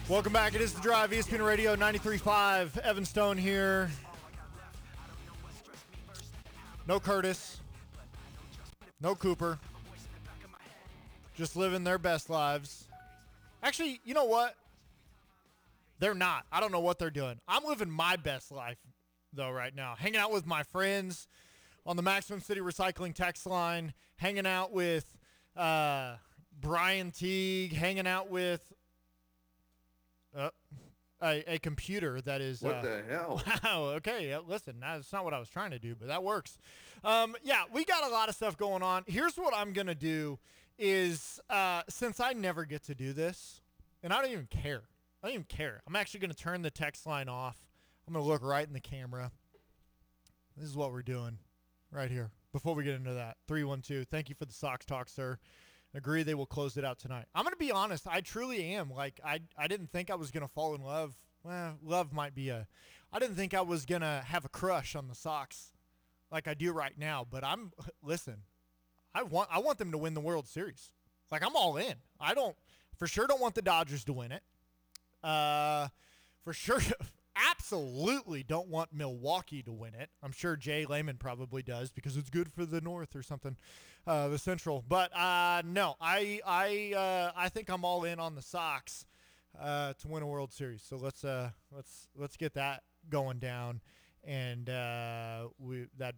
Welcome back. It is The Drive, ESPN Radio 93.5. Evan Stone here. No Curtis. No Cooper. Just living their best lives. Actually, you know what? They're not. I don't know what they're doing. I'm living my best life, though, right now. Hanging out with my friends on the Maximum City Recycling text line. Hanging out with Brian Teague. Hanging out with a computer that is what the hell? Wow. Okay. Listen, that's not what I was trying to do, but that works. Yeah, we got a lot of stuff going on. Here's what I'm gonna do is since I never get to do this, and I don't even care. I'm actually gonna turn the text line off. I'm gonna look right in the camera. This is what we're doing right here. Before we get into that, 312. Thank you for the Sox talk, sir. Agree they will close it out tonight. I'm going to be honest. I truly am. Like, I didn't think I was going to fall in love. Well, love might be I didn't think I was going to have a crush on the Sox like I do right now. But listen, I want them to win the World Series. Like, I'm all in. For sure don't want the Dodgers to win it. For sure, absolutely don't want Milwaukee to win it. I'm sure Jay Lehman probably does because it's good for the North or something, the Central. But no, I think I'm all in on the Sox to win a World Series. So let's get that going down, and I think that'd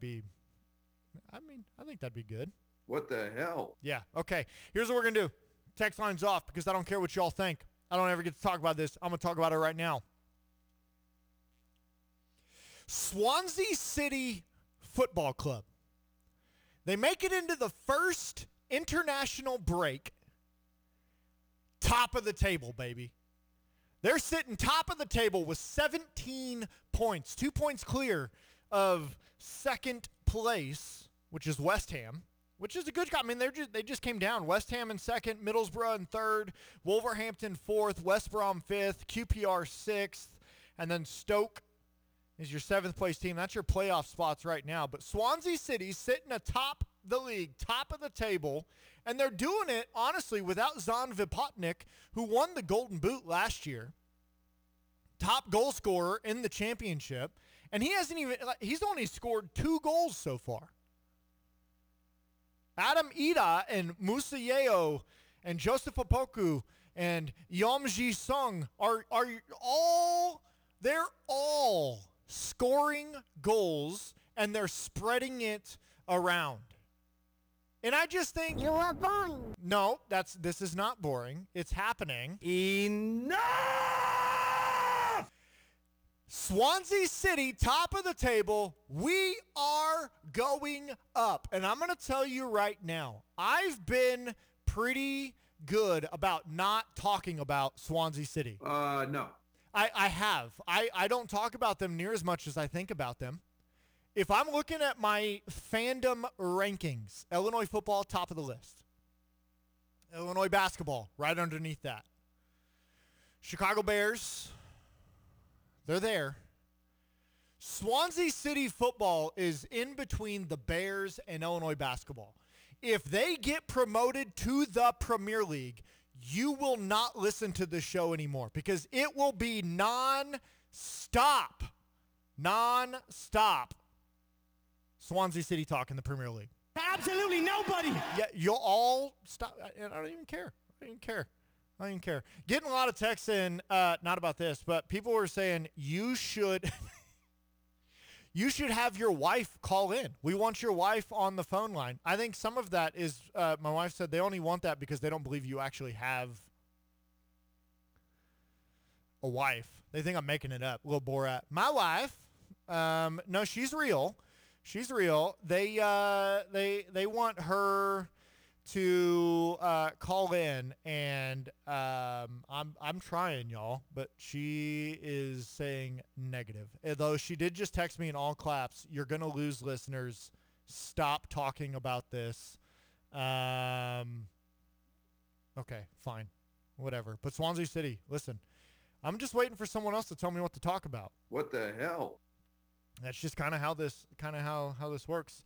be good. What the hell? Yeah. Okay. Here's what we're gonna do. Text line's off because I don't care what y'all think. I don't ever get to talk about this. I'm gonna talk about it right now. Swansea City Football Club. They make it into the first international break. Top of the table, baby. They're sitting top of the table with 17 points. 2 points clear of second place, which is West Ham, which is a good job. I mean, they just came down. West Ham in second, Middlesbrough in third, Wolverhampton fourth, West Brom fifth, QPR sixth, and then Stoke is your seventh place team. That's your playoff spots right now. But Swansea City sitting atop the league, top of the table, and they're doing it, honestly, without Zan Vipotnik, who won the Golden Boot last year, top goal scorer in the championship, and he's only scored 2 goals so far. Adam Ida and Musa Yeo and Joseph Opoku and Yom Ji Sung they're all scoring goals, and they're spreading it around. And I just think You are boring. no, this is not boring. It's happening. Enough! Swansea City, top of the table. We are going up. And I'm going to tell you right now, I've been pretty good about not talking about Swansea City. No. I have. I don't talk about them near as much as I think about them. If I'm looking at my fandom rankings, Illinois football, top of the list. Illinois basketball, right underneath that. Chicago Bears, they're there. Swansea City football is in between the Bears and Illinois basketball. If they get promoted to the Premier League, you will not listen to this show anymore because it will be non-stop Swansea City talk in the Premier League. Absolutely nobody. Yeah, you'll all stop. I don't even care. I don't even care. Getting a lot of texts in, not about this, but people were saying you should have your wife call in. We want your wife on the phone line. I think some of that is, my wife said they only want that because they don't believe you actually have a wife. They think I'm making it up. Little Borat. My wife, no, she's real. She's real. They want her to call in, and I'm trying, y'all, but she is saying negative. Though she did just text me in all caps, "You're gonna lose listeners. Stop talking about this." Okay, fine, whatever. But Swansea City, listen, I'm just waiting for someone else to tell me what to talk about. What the hell? That's just kind of how this works.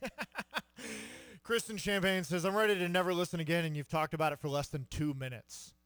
Kristen Champagne says, "I'm ready to never listen again, and you've talked about it for less than 2 minutes."